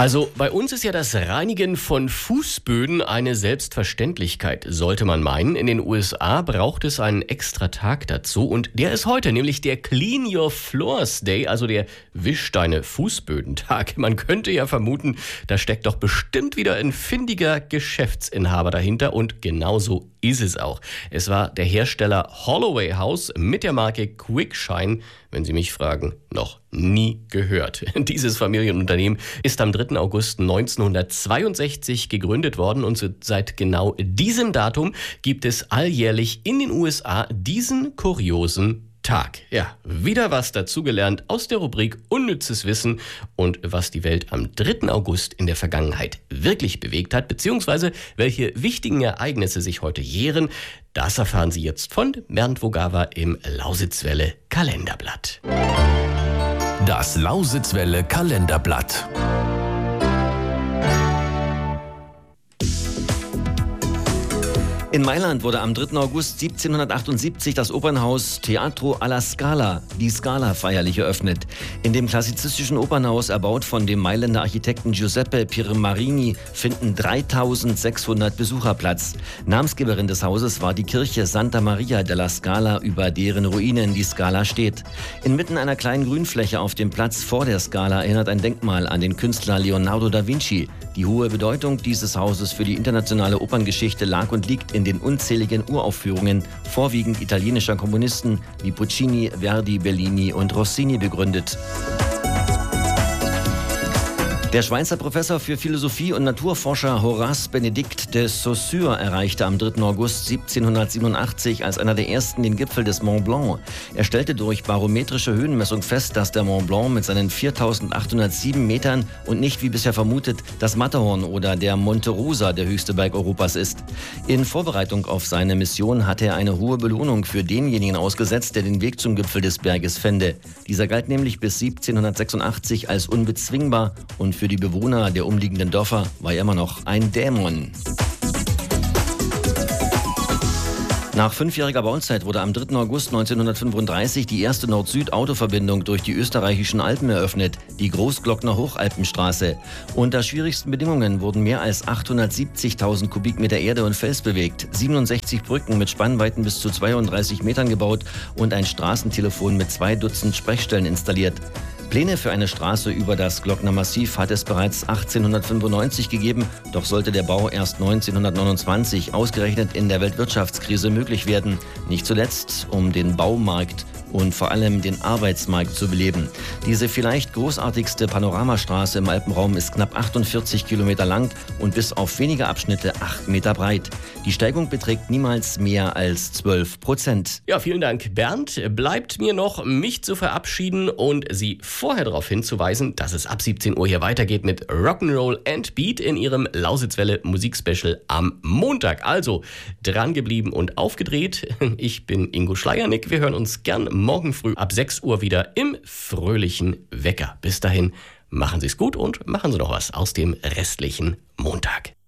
Also bei uns ist ja das Reinigen von Fußböden eine Selbstverständlichkeit, sollte man meinen. In den USA braucht es einen extra Tag dazu und der ist heute, nämlich der Clean Your Floors Day, also der Wisch deine Fußböden-Tag. Man könnte ja vermuten, da steckt doch bestimmt wieder ein findiger Geschäftsinhaber dahinter und genauso ist es auch. Es war der Hersteller Holloway House mit der Marke Quickshine, wenn Sie mich fragen, noch nie gehört. Dieses Familienunternehmen ist am 3. August 1962 gegründet worden und seit genau diesem Datum gibt es alljährlich in den USA diesen kuriosen Tag. Ja, wieder was dazugelernt aus der Rubrik Unnützes Wissen und was die Welt am 3. August in der Vergangenheit wirklich bewegt hat, beziehungsweise welche wichtigen Ereignisse sich heute jähren, das erfahren Sie jetzt von Bernd Vogawa im Lausitzwelle Kalenderblatt. Das Lausitzwelle Kalenderblatt. In Mailand wurde am 3. August 1778 das Opernhaus Teatro alla Scala, die Scala, feierlich eröffnet. In dem klassizistischen Opernhaus, erbaut von dem Mailänder Architekten Giuseppe Piermarini, finden 3600 Besucher Platz. Namensgeberin des Hauses war die Kirche Santa Maria della Scala, über deren Ruinen die Scala steht. Inmitten einer kleinen Grünfläche auf dem Platz vor der Scala erinnert ein Denkmal an den Künstler Leonardo da Vinci. Die hohe Bedeutung dieses Hauses für die internationale Operngeschichte lag und liegt in den unzähligen Uraufführungen vorwiegend italienischer Komponisten wie Puccini, Verdi, Bellini und Rossini begründet. Der Schweizer Professor für Philosophie und Naturforscher Horace Benedict de Saussure erreichte am 3. August 1787 als einer der ersten den Gipfel des Mont Blanc. Er stellte durch barometrische Höhenmessung fest, dass der Mont Blanc mit seinen 4.807 Metern und nicht wie bisher vermutet das Matterhorn oder der Monte Rosa der höchste Berg Europas ist. In Vorbereitung auf seine Mission hatte er eine hohe Belohnung für denjenigen ausgesetzt, der den Weg zum Gipfel des Berges fände. Dieser galt nämlich bis 1786 als unbezwingbar und für die Bewohner der umliegenden Dörfer war er immer noch ein Dämon. Nach 5-jähriger Bauzeit wurde am 3. August 1935 die erste Nord-Süd-Autoverbindung durch die österreichischen Alpen eröffnet, die Großglockner Hochalpenstraße. Unter schwierigsten Bedingungen wurden mehr als 870.000 Kubikmeter Erde und Fels bewegt, 67 Brücken mit Spannweiten bis zu 32 Metern gebaut und ein Straßentelefon mit 2 Dutzend Sprechstellen installiert. Pläne für eine Straße über das Glockner Massiv hat es bereits 1895 gegeben, doch sollte der Bau erst 1929 ausgerechnet in der Weltwirtschaftskrise möglich werden. Nicht zuletzt, um den Baumarkt und vor allem den Arbeitsmarkt zu beleben. Diese vielleicht großartigste Panoramastraße im Alpenraum ist knapp 48 Kilometer lang und bis auf wenige Abschnitte 8 Meter breit. Die Steigung beträgt niemals mehr als 12%. Ja, vielen Dank, Bernd. Bleibt mir noch, mich zu verabschieden und Sie vorher darauf hinzuweisen, dass es ab 17 Uhr hier weitergeht mit Rock'n'Roll and Beat in Ihrem Lausitzwelle Musikspecial am Montag. Also dran geblieben und aufgedreht. Ich bin Ingo Schleiernick. Wir hören uns gern morgen früh ab 6 Uhr wieder im fröhlichen Wecker. Bis dahin, machen Sie es gut und machen Sie noch was aus dem restlichen Montag.